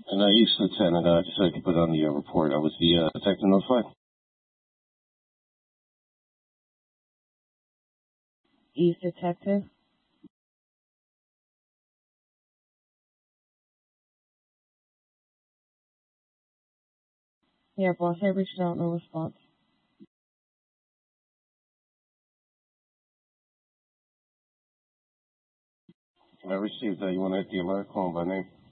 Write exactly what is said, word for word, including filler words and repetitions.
And uh, East Lieutenant, uh, just so I can put on the uh, report, I was the uh, detective notified. East Detective? Yeah, boss, I reached out, no response. I received, uh, you want to hit the alert, call by name?